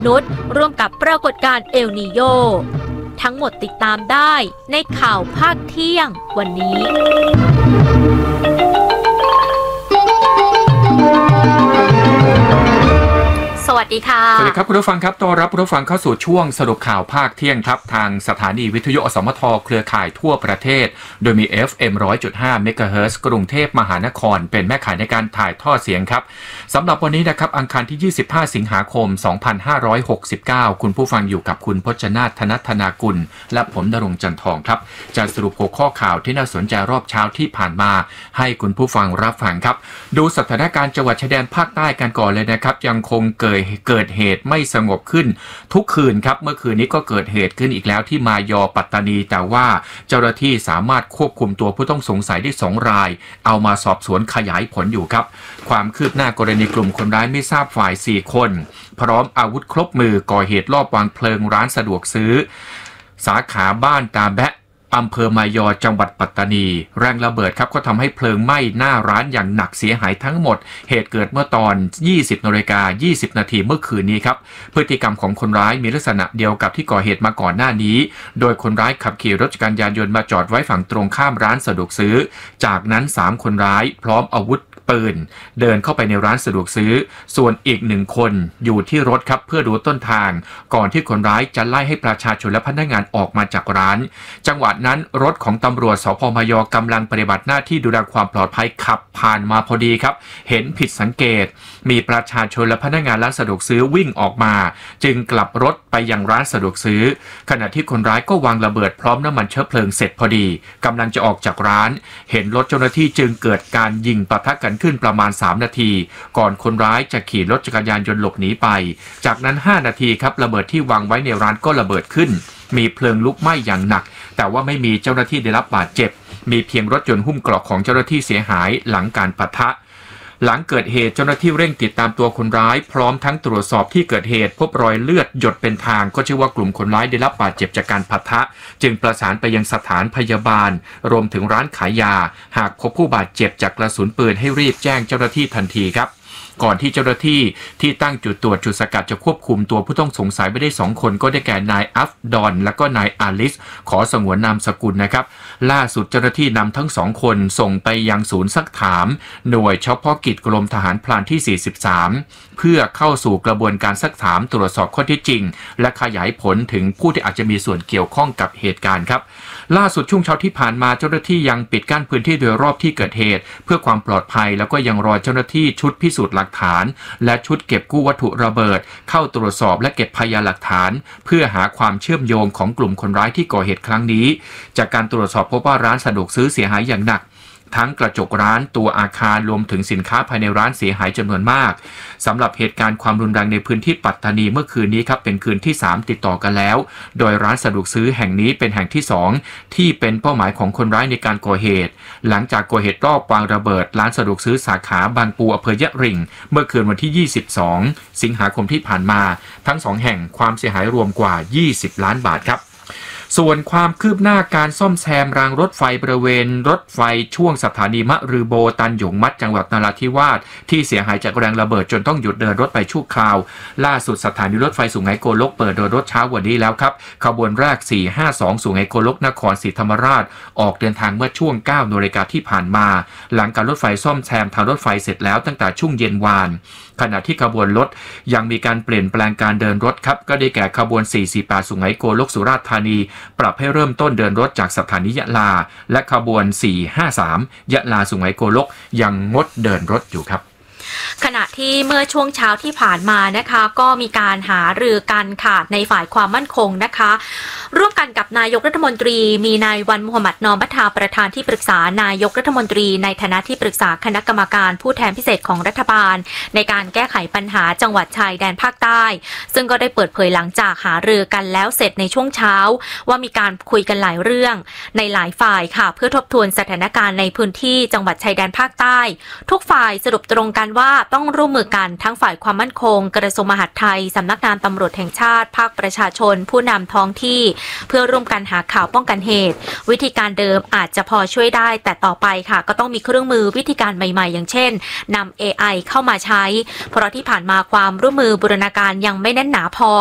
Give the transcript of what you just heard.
นุษย์ร่วมกับปรากฏการณ์เอลนีโยทั้งหมดติดตามได้ในข่าวภาคเที่ยงวันนี้สวัสดีค่ะสวัสดีครับคุณผู้ฟังครับต้อนรับคุณผู้ฟังเข้าสู่ช่วงสรุปข่าวภาคเที่ยงครับทางสถานีวิทยุอสมทเครือข่ายทั่วประเทศโดยมี FM 100.5 เมกะเฮิรตซ์กรุงเทพมหานครเป็นแม่ข่ายในการถ่ายทอดเสียงครับสำหรับวันนี้นะครับอังคารที่25สิงหาคม2569คุณผู้ฟังอยู่กับคุณพจนาถ ธนธนากุลและผมณรงค์จันทองครับจะสรุปหัวข้อข่าวที่น่าสนใจรอบเช้าที่ผ่านมาให้คุณผู้ฟังรับฟังครับดูสถานการณ์จังหวัดชายแดนภาคใต้กันก่อนเลยนะครับยังคงเกิดเหตุไม่สงบขึ้นทุกคืนครับเมื่อคืนนี้ก็เกิดเหตุขึ้นอีกแล้วที่มายอปัตตานีแต่ว่าเจ้าหน้าที่สามารถควบคุมตัวผู้ต้องสงสัยได้2รายเอามาสอบสวนขยายผลอยู่ครับความคืบหน้ากรณีกลุ่มคนร้ายไม่ทราบฝ่าย4คนพร้อมอาวุธครบมือก่อเหตุลอบวางเพลิงร้านสะดวกซื้อสาขาบ้านตาแบะอำเภอมายอจังหวัดปัตตานีแรงระเบิดครับก็ทำให้เพลิงไหม้หน้าร้านอย่างหนักเสียหายทั้งหมดเหตุเกิดเมื่อตอน 20:20 น.เมื่อคืนนี้ครับพฤติกรรมของคนร้ายมีลักษณะเดียวกับที่ก่อเหตุมาก่อนหน้านี้โดยคนร้ายขับขี่รถจักรยานยนต์มาจอดไว้ฝั่งตรงข้ามร้านสะดวกซื้อจากนั้น3คนร้ายพร้อมอาวุธปืนเดินเข้าไปในร้านสะดวกซื้อส่วนอีก1คนอยู่ที่รถครับเพื่อดูต้นทางก่อนที่คนร้ายจะไล่ให้ประชาชนและพนักงานออกมาจากร้านจังหวะนั้นรถของตำรวจสภ.มายอกำลังปฏิบัติหน้าที่ดูแลความปลอดภัยขับผ่านมาพอดีครับเห็นผิดสังเกตมีประชาชนและพนักงานร้านสะดวกซื้อวิ่งออกมาจึงกลับรถไปยังร้านสะดวกซื้อขณะที่คนร้ายก็วางระเบิดพร้อมน้ำมันเชื้อเพลิงเสร็จพอดีกำลังจะออกจากร้านเห็นรถเจ้าหน้าที่จึงเกิดการยิงปะทะกันขึ้นประมาณ3นาทีก่อนคนร้ายจะขี่รถจักรยานยนต์หลบหนีไปจากนั้น5นาทีครับระเบิดที่วางไว้ในร้านก็ระเบิดขึ้นมีเพลิงลุกไหม้อย่างหนักแต่ว่าไม่มีเจ้าหน้าที่ได้รับบาดเจ็บมีเพียงรถยนต์หุ้มเกราะของเจ้าหน้าที่เสียหายหลังการปะทะหลังเกิดเหตุเจ้าหน้าที่เร่งติดตามตัวคนร้ายพร้อมทั้งตรวจสอบที่เกิดเหตุพบรอยเลือดหยดเป็นทางก็เชื่อว่ากลุ่มคนร้ายได้รับบาดเจ็บจากการปะทะจึงประสานไปยังสถานพยาบาลรวมถึงร้านขายยาหากพบผู้บาดเจ็บจากกระสุนปืนให้รีบแจ้งเจ้าหน้าที่ทันทีครับก่อนที่เจ้าหน้าที่ที่ตั้งจุดตรวจจุดสกัดจะควบคุมตัวผู้ต้องสงสัยไปได้2คนก็ได้แก่นายอัฟดอนและก็นายอาลิสขอสงวนนามสกุลนะครับล่าสุดเจ้าหน้าที่นำทั้ง2คนส่งไปยังศูนย์ซักถามหน่วยเฉพาะกิจกรมทหารพรานที่43เพื่อเข้าสู่กระบวนการซักถามตรวจสอบข้อเท็จจริงและขยายผลถึงผู้ที่อาจจะมีส่วนเกี่ยวข้องกับเหตุการณ์ครับล่าสุดช่วงเช้าที่ผ่านมาเจ้าหน้าที่ยังปิดกั้นพื้นที่โดยรอบที่เกิดเหตุเพื่อความปลอดภัยแล้วก็ยังรอเจ้าหน้าที่ชุดพิสูจน์หลักฐานและชุดเก็บกู้วัตถุระเบิดเข้าตรวจสอบและเก็บพยานหลักฐานเพื่อหาความเชื่อมโยงของกลุ่มคนร้ายที่ก่อเหตุครั้งนี้จากการตรวจสอบพบว่าร้านสะดวกซื้อเสียหายอย่างหนักทั้งกระจกร้านตัวอาคารรวมถึงสินค้าภายในร้านเสียหายจำนวนมากสำหรับเหตุการณ์ความรุนแรงในพื้นที่ปัตตานีเมื่อคืนนี้ครับเป็นคืนที่3ติดต่อกันแล้วโดยร้านสะดวกซื้อแห่งนี้เป็นแห่งที่2ที่เป็นเป้าหมายของคนร้ายในการก่อเหตุหลังจากก่อเหตุรอบวางระเบิดร้านสะดวกซื้อสาขาบางปูอำเภอยะริงเมื่อคืนวันที่22สิงหาคมที่ผ่านมาทั้ง2แห่งความเสียหายรวมกว่า20ล้านบาทครับส่วนความคืบหน้าการซ่อมแซมรางรถไฟบริเวณรถไฟช่วงสถานีมะรือโบตันหยงมัดจังหวัดนราธิวาสที่เสียหายจากแรงระเบิดจนต้องหยุดเดินรถไปชั่วคราวล่าสุดสถานีรถไฟสุไหงโกลกเปิดโดยรถเช้าวันนี้แล้วครับขบวนแรก452สุไหงโกลกนครศรีธรรมราชออกเดินทางเมื่อช่วง 9 นาฬิกาที่ผ่านมาหลังการรถไฟซ่อมแซมทางรถไฟเสร็จแล้วตั้งแต่ช่วงเย็นวานขณะที่ขบวนรถยังมีการเปลี่ยนแปลงการเดินรถครับก็ได้แก่ขบวน448สุไหงโกลกสุราษฎร์ธานีปรับให้เริ่มต้นเดินรถจากสถานียะลาและขบวน453ยะลาสุไหงโกลกยังงดเดินรถอยู่ครับขณะที่เมื่อช่วงเช้าที่ผ่านมานะคะก็มีการหารือกันค่ะในฝ่ายความมั่นคงนะคะร่วมกันกับนายกรัฐมนตรีมีนายวันมุฮัมมัดนอมัทาประธานที่ปรึกษานายกรัฐมนตรีในฐานะที่ปรึกษาคณะกรรมการผู้แทนพิเศษของรัฐบาลในการแก้ไขปัญหาจังหวัดชายแดนภาคใต้ซึ่งก็ได้เปิดเผยหลังจากหารือกันแล้วเสร็จในช่วงเช้าว่ามีการคุยกันหลายเรื่องในหลายฝ่ายค่ะเพื่อทบทวนสถานการณ์ในพื้นที่จังหวัดชายแดนภาคใต้ทุกฝ่ายสรุปตรงกันว่าต้องร่วมมือกันทั้งฝ่ายความมั่นคงกระทรวงมหาดไทยสำนักงานตำรวจแห่งชาติภาคประชาชนผู้นำท้องที่เพื่อร่วมกันหาข่าวป้องกันเหตุวิธีการเดิมอาจจะพอช่วยได้แต่ต่อไปค่ะก็ต้องมีเครื่องมือวิธีการใหม่ๆอย่างเช่นนำ AI เข้ามาใช้เพราะที่ผ่านมาความร่วมมือบูรณาการยังไม่แน่นหนาพอ